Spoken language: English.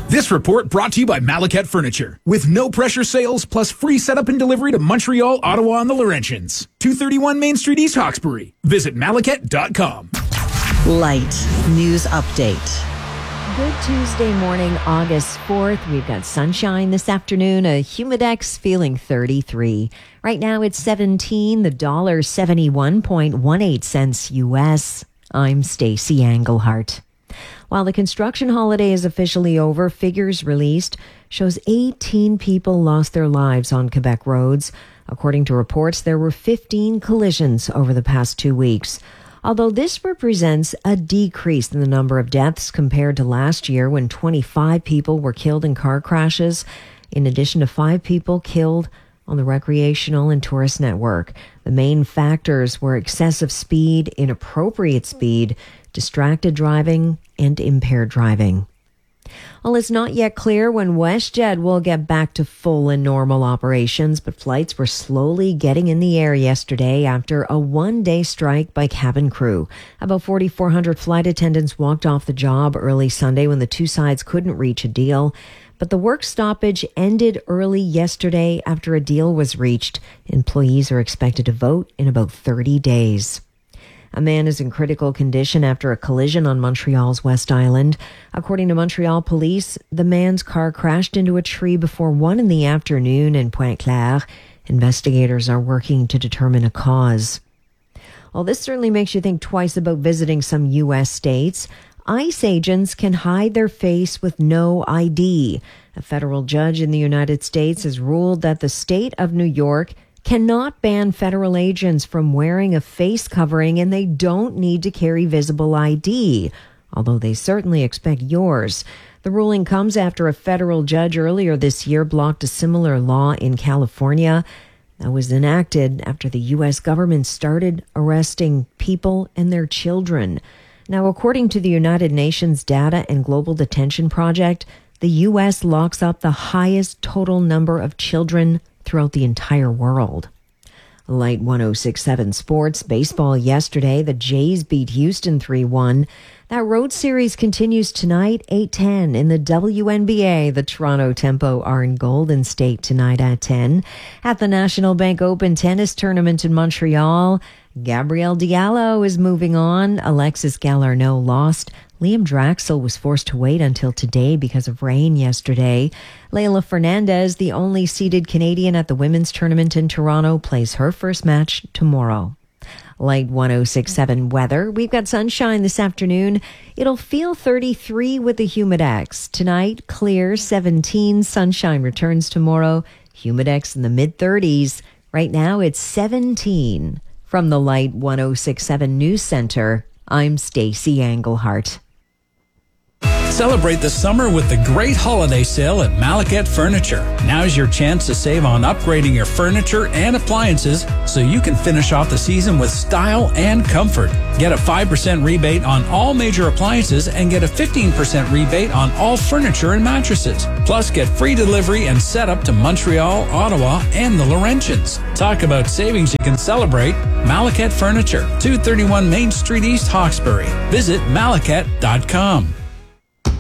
This report brought to you by Malacat Furniture. With no pressure sales plus free setup and delivery to Montreal, Ottawa, and the Laurentians. 231 Main Street, East Hawkesbury. Visit Malacat.com. Light News Update. Good Tuesday morning, August 4th. We've got sunshine this afternoon, a humidex feeling 33. Right now it's 17, the dollar 71.18 cents US. I'm Stacey Englehart. While the construction holiday is officially over, figures released shows 18 people lost their lives on Quebec roads. According to reports, there were 15 collisions over the past 2 weeks. Although this represents a decrease in the number of deaths compared to last year when 25 people were killed in car crashes, in addition to 5 people killed on the recreational and tourist network. The main factors were excessive speed, inappropriate speed, distracted driving, and impaired driving. Well, it's not yet clear when WestJet will get back to full and normal operations, but flights were slowly getting in the air yesterday after a one-day strike by cabin crew. About 4,400 flight attendants walked off the job early Sunday when the two sides couldn't reach a deal. But the work stoppage ended early yesterday after a deal was reached. Employees are expected to vote in about 30 days. A man is in critical condition after a collision on Montreal's West Island. According to Montreal police, the man's car crashed into a tree before 1 p.m. in Pointe-Claire. Investigators are working to determine a cause. Well, this certainly makes you think twice about visiting some U.S. states. ICE agents can hide their face with no ID. A federal judge in the United States has ruled that the state of New York cannot ban federal agents from wearing a face covering, and they don't need to carry visible ID, although they certainly expect yours. The ruling comes after a federal judge earlier this year blocked a similar law in California that was enacted after the U.S. government started arresting people and their children. Now, according to the United Nations Data and Global Detention Project, the U.S. locks up the highest total number of children throughout the entire world. Light 106.7 Sports. Baseball yesterday, the Jays beat Houston 3-1. That road series continues tonight, 8:10 in the WNBA. The Toronto Tempo are in Golden State tonight at 10. At the National Bank Open Tennis Tournament in Montreal, Gabrielle Diallo is moving on. Alexis Galarneau lost. Liam Draxel was forced to wait until today because of rain yesterday. Leylah Fernandez, the only seeded Canadian at the women's tournament in Toronto, plays her first match tomorrow. Light 106.7 weather. We've got sunshine this afternoon. It'll feel 33 with the humidex. Tonight, clear 17. Sunshine returns tomorrow. Humidex in the mid-30s. Right now, it's 17. From the Light 106.7 News Center, I'm Stacey Englehart. Celebrate the summer with the great holiday sale at Malacat Furniture. Now's your chance to save on upgrading your furniture and appliances so you can finish off the season with style and comfort. Get a 5% rebate on all major appliances and get a 15% rebate on all furniture and mattresses. Plus, get free delivery and setup to Montreal, Ottawa, and the Laurentians. Talk about savings you can celebrate. Malacat Furniture, 231 Main Street, East Hawkesbury. Visit Malacat.com.